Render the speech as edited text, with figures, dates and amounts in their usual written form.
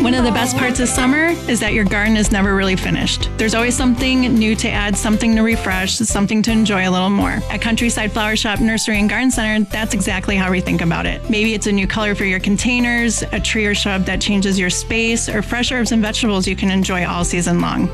One of the best parts of summer is that your garden is never really finished. There's always something new to add, something to refresh, something to enjoy a little more. At Countryside Flower Shop Nursery and Garden Center, that's exactly how we think about it. Maybe it's a new color for your containers, a tree or shrub that changes your space, or fresh herbs and vegetables you can enjoy all season long.